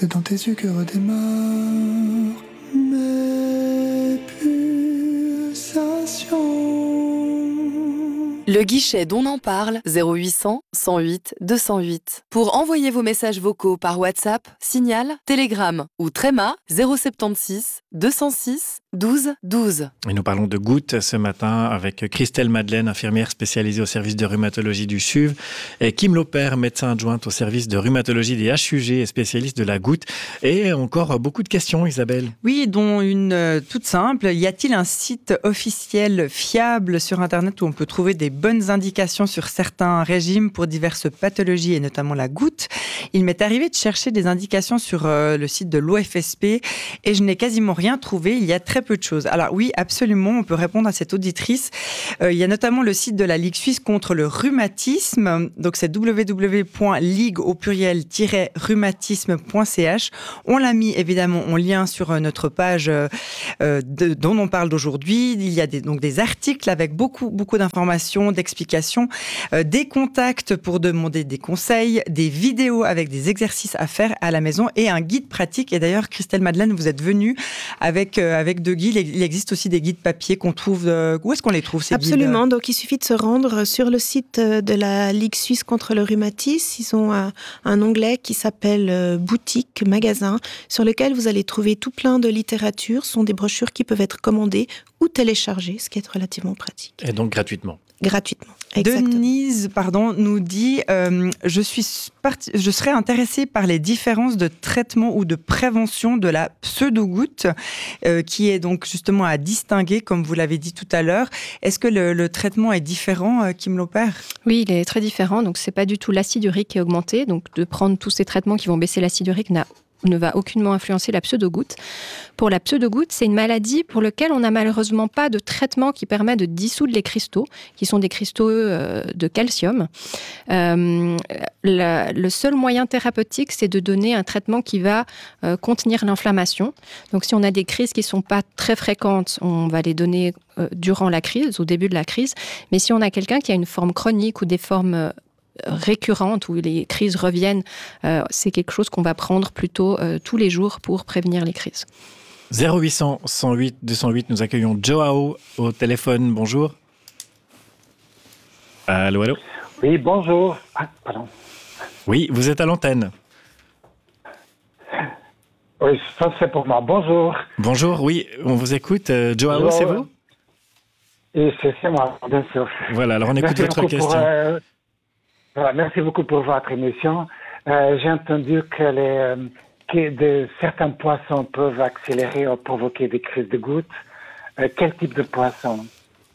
C'est dans tes yeux que redémarrent mes pulsations. Le guichet d'On en parle, 0800 108 208. Pour envoyer vos messages vocaux par WhatsApp, Signal, Telegram ou Tréma, 076 206 12 12. Et nous parlons de gouttes ce matin avec Christelle Madeleine, infirmière spécialisée au service de rhumatologie du CHUV, et Kim Lopère, médecin adjointe au service de rhumatologie des HUG et spécialiste de la goutte. Et encore beaucoup de questions, Isabelle. Oui, dont une toute simple. Y a-t-il un site officiel fiable sur Internet où on peut trouver des bonnes indications sur certains régimes pour diverses pathologies et notamment la goutte? Il m'est arrivé de chercher des indications sur le site de l'OFSP et je n'ai quasiment rien trouvé. Il y a très peu de choses. Alors oui, absolument, on peut répondre à cette auditrice. Il y a notamment le site de la Ligue suisse contre le rhumatisme. Donc c'est www.ligue-rhumatisme.ch. On l'a mis évidemment en lien sur notre page dont on parle d'aujourd'hui. Il y a donc des articles avec beaucoup d'informations, d'explications, des contacts pour demander des conseils, des vidéos avec des exercices à faire à la maison et un guide pratique. Et d'ailleurs, Christelle Madeleine, vous êtes venue avec deux guides. Il existe aussi des guides papier qu'on trouve. Où est-ce qu'on les trouve, ces guides ? Absolument. Donc, il suffit de se rendre sur le site de la Ligue suisse contre le rhumatisme. Ils ont un onglet qui s'appelle boutique, magasin, sur lequel vous allez trouver tout plein de littérature. Ce sont des brochures qui peuvent être commandées ou téléchargées, ce qui est relativement pratique. Et donc gratuitement. Gratuitement. Exactement. Denise, nous dit je serais intéressée par les différences de traitement ou de prévention de la pseudo-goutte, qui est donc justement à distinguer, comme vous l'avez dit tout à l'heure. Est-ce que le traitement est différent, Kim Lopère ? Oui, il est très différent. Donc, c'est pas du tout l'acide urique qui est augmenté. Donc, de prendre tous ces traitements qui vont baisser l'acide urique ne va aucunement influencer la pseudo-goutte. Pour la pseudo-goutte, c'est une maladie pour laquelle on n'a malheureusement pas de traitement qui permet de dissoudre les cristaux, qui sont des cristaux de calcium. Le seul moyen thérapeutique, c'est de donner un traitement qui va contenir l'inflammation. Donc, si on a des crises qui ne sont pas très fréquentes, on va les donner durant la crise, au début de la crise. Mais si on a quelqu'un qui a une forme chronique ou des formes récurrentes où les crises reviennent, c'est quelque chose qu'on va prendre plutôt tous les jours pour prévenir les crises. 0800 108 208, nous accueillons Joao au téléphone. Bonjour. Allô. Oui, bonjour. Pardon. Oui, vous êtes à l'antenne. Oui, ça c'est pour moi. Bonjour. Bonjour, oui, on vous écoute. Joao, c'est vous ? Et c'est moi, bien sûr. Voilà, alors on écoute votre question. Merci beaucoup pour votre émission. J'ai entendu que certains poissons peuvent accélérer ou provoquer des crises de gouttes. Quel type de poisson ?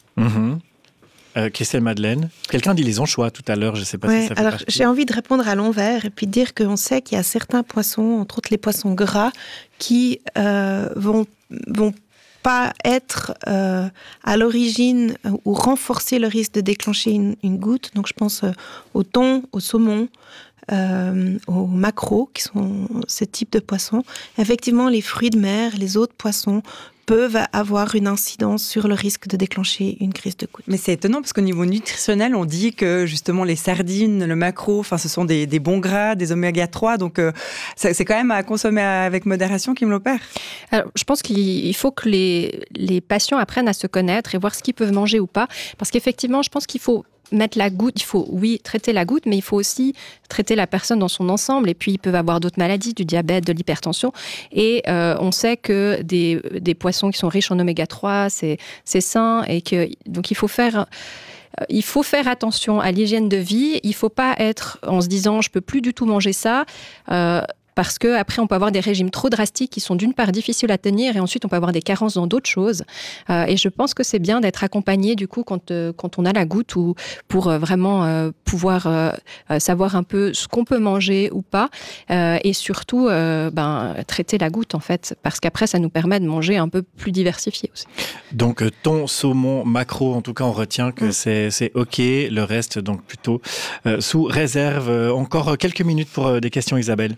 Christelle Madeleine. Quelqu'un dit les anchois tout à l'heure, je ne sais pas si ça fait partie. J'ai envie de répondre à l'envers et puis de dire qu'on sait qu'il y a certains poissons, entre autres les poissons gras, qui vont pas être à l'origine ou renforcer le risque de déclencher une goutte. Donc je pense au thon, au saumon, aux maquereaux, qui sont ce type de poissons. Effectivement, les fruits de mer, les autres poissons peuvent avoir une incidence sur le risque de déclencher une crise de goutte. Mais c'est étonnant parce qu'au niveau nutritionnel, on dit que justement les sardines, le maquereau, ce sont des bons gras, des oméga 3, donc c'est quand même à consommer avec modération, Kim Lopère. Alors, je pense qu'il faut que les patients apprennent à se connaître et voir ce qu'ils peuvent manger ou pas, parce qu'effectivement, je pense qu'il faut mettre la goutte, il faut, oui, traiter la goutte, mais il faut aussi traiter la personne dans son ensemble. Et puis, ils peuvent avoir d'autres maladies, du diabète, de l'hypertension. Et on sait que des poissons qui sont riches en oméga 3, c'est sain. Et donc, il faut faire attention à l'hygiène de vie. Il ne faut pas être en se disant « je ne peux plus du tout manger ça ». Parce qu'après, on peut avoir des régimes trop drastiques qui sont d'une part difficiles à tenir et ensuite, on peut avoir des carences dans d'autres choses. Et je pense que c'est bien d'être accompagné, du coup, quand on a la goutte ou pour vraiment pouvoir savoir un peu ce qu'on peut manger ou pas. Et surtout, traiter la goutte, en fait, parce qu'après, ça nous permet de manger un peu plus diversifié aussi. Donc, thon, saumon, maquereau, en tout cas, on retient que c'est OK. Le reste, donc, plutôt sous réserve. Encore quelques minutes pour des questions, Isabelle. Oui,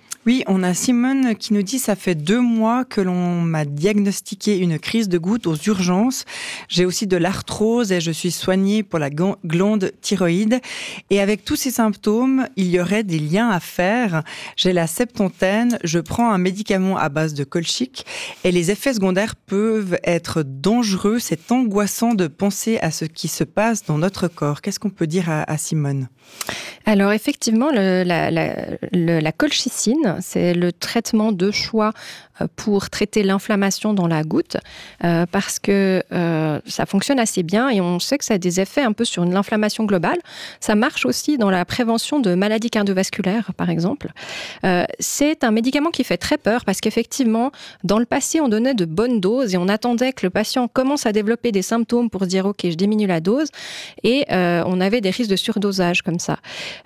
on a Simone qui nous dit « Ça fait 2 mois que l'on m'a diagnostiqué une crise de goutte aux urgences. J'ai aussi de l'arthrose et je suis soignée pour la glande thyroïde. Et avec tous ces symptômes, il y aurait des liens à faire. J'ai la septantaine, je prends un médicament à base de colchique et les effets secondaires peuvent être dangereux. C'est angoissant de penser à ce qui se passe dans notre corps. » Qu'est-ce qu'on peut dire à Simone ? Alors effectivement, la colchicine, c'est le traitement de choix pour traiter l'inflammation dans la goutte, parce que ça fonctionne assez bien et on sait que ça a des effets un peu sur l'inflammation globale. Ça marche aussi dans la prévention de maladies cardiovasculaires, par exemple. C'est un médicament qui fait très peur parce qu'effectivement, dans le passé, on donnait de bonnes doses et on attendait que le patient commence à développer des symptômes pour dire « Ok, je diminue la dose » et on avait des risques de surdosage comme ça.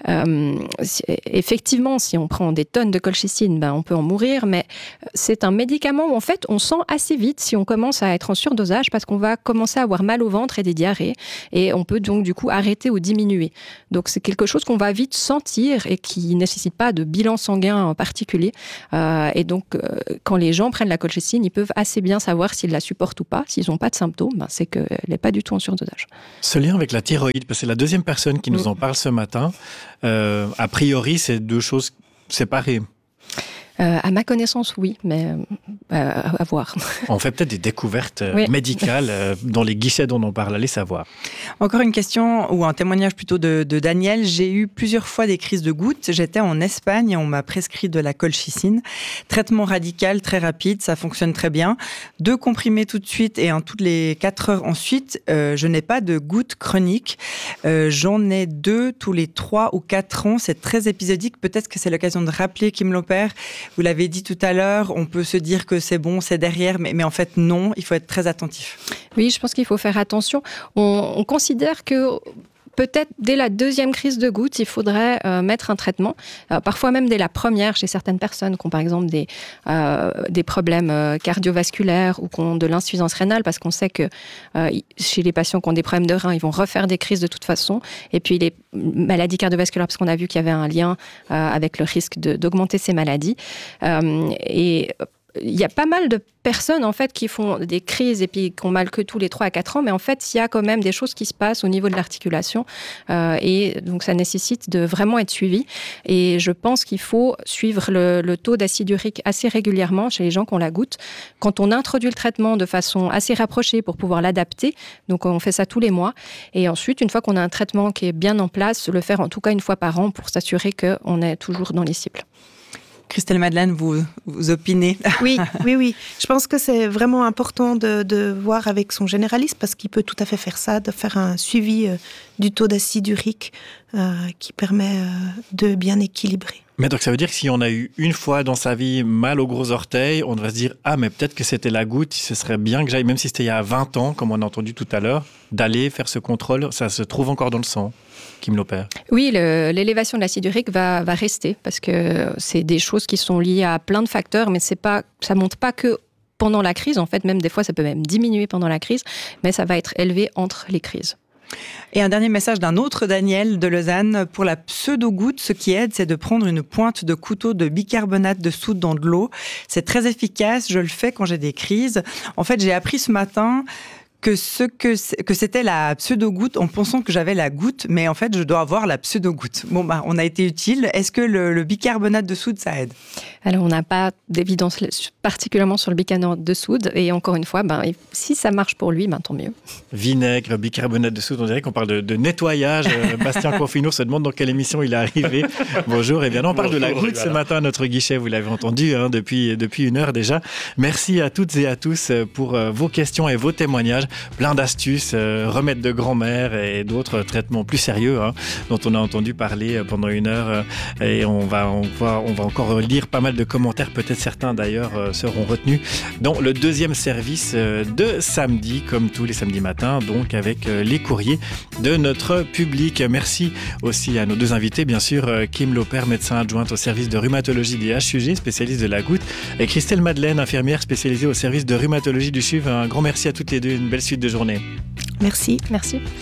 Effectivement, si on prend des tonnes de colchicine, on peut en mourir, mais c'est un médicament où en fait on sent assez vite si on commence à être en surdosage parce qu'on va commencer à avoir mal au ventre et des diarrhées et on peut donc du coup arrêter ou diminuer. Donc c'est quelque chose qu'on va vite sentir et qui ne nécessite pas de bilan sanguin en particulier. Et donc quand les gens prennent la colchicine, ils peuvent assez bien savoir s'ils la supportent ou pas. S'ils n'ont pas de symptômes, c'est qu'elle n'est pas du tout en surdosage. Ce lien avec la thyroïde, parce que c'est la deuxième personne qui nous en parle ce matin. A priori, c'est 2 choses séparées. À ma connaissance, oui, mais à voir. On fait peut-être des découvertes médicales dans les guichets dont on parle, allez savoir. Encore une question, ou un témoignage plutôt de Daniel. J'ai eu plusieurs fois des crises de gouttes. J'étais en Espagne et on m'a prescrit de la colchicine. Traitement radical, très rapide, ça fonctionne très bien. 2 comprimés tout de suite et toutes les 4 heures ensuite. Je n'ai pas de gouttes chroniques. J'en ai 2 tous les 3 ou 4 ans. C'est très épisodique. Peut-être que c'est l'occasion de rappeler Kim Lopère. Vous l'avez dit tout à l'heure, on peut se dire que c'est bon, c'est derrière, mais en fait non, il faut être très attentif. Oui, je pense qu'il faut faire attention. On considère que peut-être dès la 2e crise de goutte, il faudrait mettre un traitement. Parfois même dès la première, chez certaines personnes qui ont par exemple des problèmes cardiovasculaires ou qui ont de l'insuffisance rénale, parce qu'on sait que chez les patients qui ont des problèmes de reins, ils vont refaire des crises de toute façon. Et puis les maladies cardiovasculaires, parce qu'on a vu qu'il y avait un lien avec le risque d'augmenter ces maladies. Et il y a pas mal de personnes en fait qui font des crises et puis qui ont mal que tous les 3 à 4 ans, mais en fait il y a quand même des choses qui se passent au niveau de l'articulation et donc ça nécessite de vraiment être suivi. Et je pense qu'il faut suivre le taux d'acide urique assez régulièrement chez les gens qui ont la goutte. Quand on introduit le traitement de façon assez rapprochée pour pouvoir l'adapter, donc on fait ça tous les mois. Et ensuite, une fois qu'on a un traitement qui est bien en place, le faire en tout cas 1 fois par an pour s'assurer qu'on est toujours dans les cibles. Christelle Madeleine, vous opinez ? Oui. Je pense que c'est vraiment important de voir avec son généraliste parce qu'il peut tout à fait faire ça, de faire un suivi du taux d'acide urique qui permet de bien équilibrer. Mais donc ça veut dire que si on a eu une fois dans sa vie mal au gros orteil, on devrait se dire « Ah, mais peut-être que c'était la goutte, ce serait bien que j'aille, même si c'était il y a 20 ans, comme on a entendu tout à l'heure, d'aller faire ce contrôle, ça se trouve encore dans le sang ». Kim Lopère. Oui, l'élévation de l'acide urique va rester parce que c'est des choses qui sont liées à plein de facteurs, mais ça monte pas que pendant la crise. En fait, même des fois, ça peut même diminuer pendant la crise, mais ça va être élevé entre les crises. Et un dernier message d'un autre Daniel de Lausanne. Pour la pseudo-goutte, ce qui aide, c'est de prendre une pointe de couteau de bicarbonate de soude dans de l'eau. C'est très efficace, je le fais quand j'ai des crises. En fait, j'ai appris ce matin que c'était la pseudo-goutte en pensant que j'avais la goutte, mais en fait, je dois avoir la pseudo-goutte. Bon, on a été utile. Est-ce que le bicarbonate de soude, ça aide ? Alors, on n'a pas d'évidence particulièrement sur le bicarbonate de soude. Et encore une fois, si ça marche pour lui, tant mieux. Vinaigre, bicarbonate de soude, on dirait qu'on parle de nettoyage. Bastien Confinot se demande dans quelle émission il est arrivé. Bonjour, et bien on parle de la goutte ce matin à notre guichet, vous l'avez entendu depuis 1 heure déjà. Merci à toutes et à tous pour vos questions et vos témoignages. Plein d'astuces, remèdes de grand-mère et d'autres traitements plus sérieux dont on a entendu parler pendant 1 heure. Et on va encore lire pas mal de commentaires, peut-être certains d'ailleurs seront retenus dans le 2e service de samedi, comme tous les samedis matins, donc avec les courriers de notre public. Merci aussi à nos 2 invités, bien sûr, Kim Lopère, médecin adjointe au service de rhumatologie des HUG, spécialiste de la goutte, et Christelle Madeleine, infirmière spécialisée au service de rhumatologie du CHUV. Un grand merci à toutes les 2, une belle suite de journée. Merci.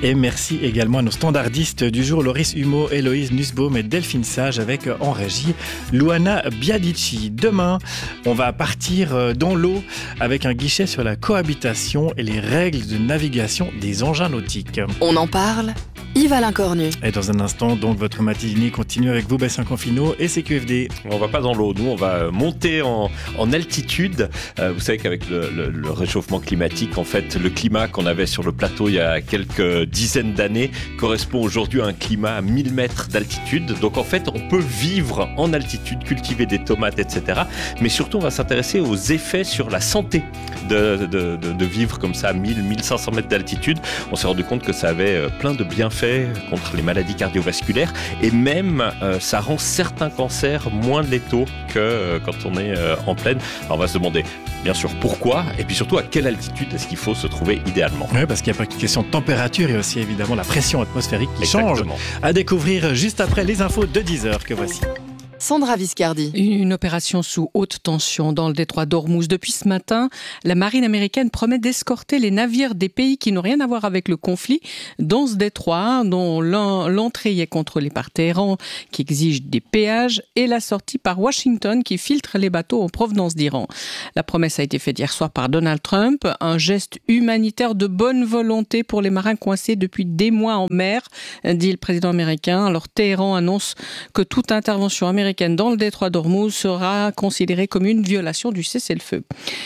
Et merci également à nos standardistes du jour, Loris Humeau, Héloïse Nussbaum et Delphine Sage, avec en régie Luana Biadici. Demain, on va partir dans l'eau avec un guichet sur la cohabitation et les règles de navigation des engins nautiques. On en parle, Yves-Alain Cornu. Et dans un instant, donc, votre matinée continue avec vous, Bastien Confino et CQFD. On va pas dans l'eau, nous on va monter en altitude. Vous savez qu'avec le réchauffement climatique, en fait, le climat qu'on avait sur le plateau il y a quelques dizaines d'années correspond aujourd'hui à un climat à 1000 mètres d'altitude. Donc en fait, on peut vivre en altitude, cultiver des tomates, etc. Mais surtout, on va s'intéresser aux effets sur la santé de vivre comme ça à 1000-1500 mètres d'altitude. On s'est rendu compte que ça avait plein de bienfaits contre les maladies cardiovasculaires et même ça rend certains cancers moins létaux que quand on est en plaine. Alors on va se demander bien sûr pourquoi et puis surtout à quelle altitude est-ce qu'il faut se trouver idéalement. Oui, parce qu'il n'y a pas qu'une question de température, il y a aussi évidemment la pression atmosphérique qui change. À découvrir juste après les infos de 10h que voici. Sandra Viscardi. Une opération sous haute tension dans le détroit d'Ormuz. Depuis ce matin, la marine américaine promet d'escorter les navires des pays qui n'ont rien à voir avec le conflit dans ce détroit, dont l'entrée est contrôlée par Téhéran, qui exige des péages, et la sortie par Washington, qui filtre les bateaux en provenance d'Iran. La promesse a été faite hier soir par Donald Trump, un geste humanitaire de bonne volonté pour les marins coincés depuis des mois en mer, dit le président américain. Alors Téhéran annonce que toute intervention américaine dans le détroit d'Ormuz sera considérée comme une violation du cessez-le-feu.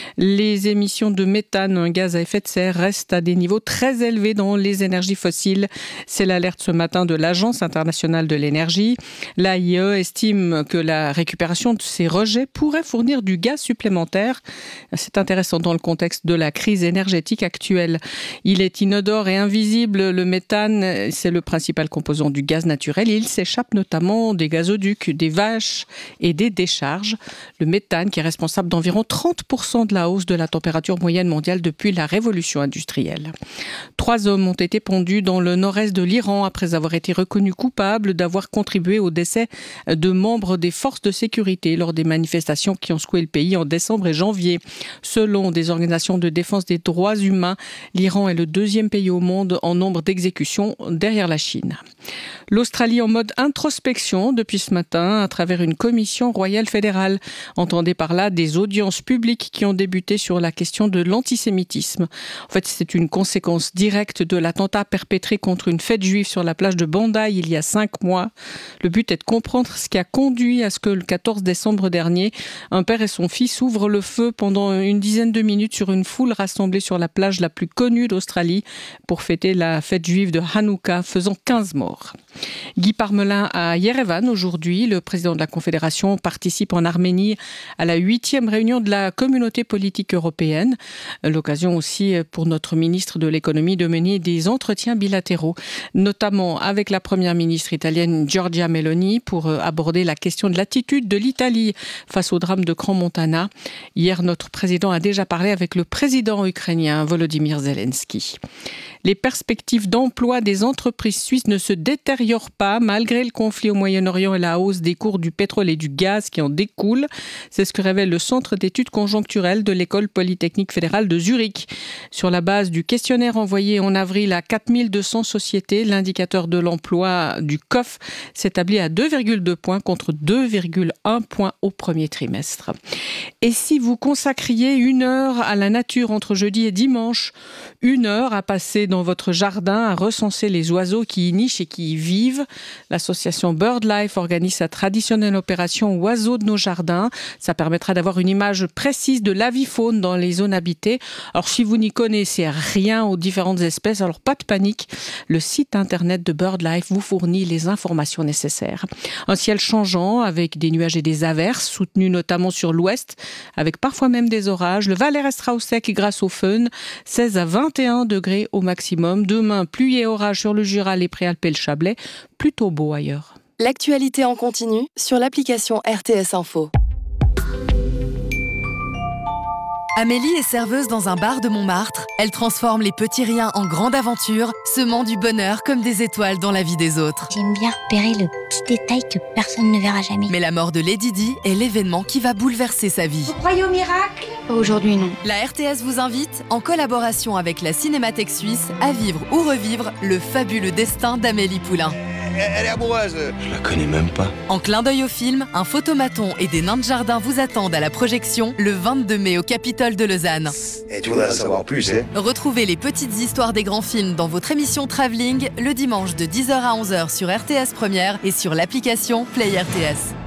Les émissions de méthane, un gaz à effet de serre, restent à des niveaux très élevés dans les énergies fossiles. C'est l'alerte ce matin de l'Agence internationale de l'énergie. L'AIE estime que la récupération de ces rejets pourrait fournir du gaz supplémentaire. C'est intéressant dans le contexte de la crise énergétique actuelle. Il est inodore et invisible. Le méthane, c'est le principal composant du gaz naturel. Il s'échappe notamment des gazoducs, des vaches et des décharges. Le méthane qui est responsable d'environ 30% de la hausse de la température moyenne mondiale depuis la révolution industrielle. 3 hommes ont été pendus dans le nord-est de l'Iran après avoir été reconnus coupables d'avoir contribué au décès de membres des forces de sécurité lors des manifestations qui ont secoué le pays en décembre et janvier. Selon des organisations de défense des droits humains, l'Iran est le 2e pays au monde en nombre d'exécutions derrière la Chine. L'Australie en mode introspection depuis ce matin à travers une commission royale fédérale. Entendez par là des audiences publiques qui ont débuté sur la question de l'antisémitisme. En fait, c'est une conséquence directe de l'attentat perpétré contre une fête juive sur la plage de Bondi il y a 5 mois. Le but est de comprendre ce qui a conduit à ce que le 14 décembre dernier, un père et son fils ouvrent le feu pendant une dizaine de minutes sur une foule rassemblée sur la plage la plus connue d'Australie pour fêter la fête juive de Hanouka, faisant 15 morts. Guy Parmelin à Yerevan aujourd'hui. Le président de la Confédération participe en Arménie à la 8e réunion de la communauté politique européenne. L'occasion aussi pour notre ministre de l'économie de mener des entretiens bilatéraux, notamment avec la première ministre italienne Giorgia Meloni pour aborder la question de l'attitude de l'Italie face au drame de Crans-Montana. Hier, notre président a déjà parlé avec le président ukrainien Volodymyr Zelensky. Les perspectives d'emploi des entreprises suisses ne se détériorent pas malgré le conflit au Moyen-Orient et la hausse des cours du pétrole et du gaz qui en découlent. C'est ce que révèle le Centre d'études conjoncturelles de l'École polytechnique fédérale de Zurich. Sur la base du questionnaire envoyé en avril à 4200 sociétés, l'indicateur de l'emploi du COF s'établit à 2,2 points contre 2,1 points au premier trimestre. Et si vous consacriez 1 heure à la nature entre jeudi et dimanche, 1 heure à passer dans votre jardin à recenser les oiseaux qui y nichent et qui y vivent, l'association BirdLife organise sa traditionnelle opération Oiseaux de nos jardins. Ça permettra d'avoir une image précise de l'avifaune dans les zones habitées. Alors si vous n'y connaissez rien aux différentes espèces, alors pas de panique. Le site internet de BirdLife vous fournit les informations nécessaires. Un ciel changeant avec des nuages et des averses soutenus notamment sur l'ouest, avec parfois même des orages. Le Valais restera au sec grâce au fun, 16 à 21 degrés au maximum. Demain, pluie et orage sur le Jura, les Préalpes et le Chablais. Plutôt beau ailleurs. L'actualité en continu sur l'application RTS Info. Amélie est serveuse dans un bar de Montmartre. Elle transforme les petits riens en grande aventure, semant du bonheur comme des étoiles dans la vie des autres. J'aime bien repérer le petit détail que personne ne verra jamais. Mais la mort de Lady Di est l'événement qui va bouleverser sa vie. Vous croyez au miracle ? Aujourd'hui, non. La RTS vous invite, en collaboration avec la Cinémathèque suisse, à vivre ou revivre le fabuleux destin d'Amélie Poulain. Elle est amoureuse. Je la connais même pas. En clin d'œil au film, un photomaton et des nains de jardin vous attendent à la projection le 22 mai au Capitole de Lausanne. Et tu voudrais en savoir plus, hein ? Retrouvez les petites histoires des grands films dans votre émission Travelling le dimanche de 10h à 11h sur RTS Première et sur l'application Play RTS.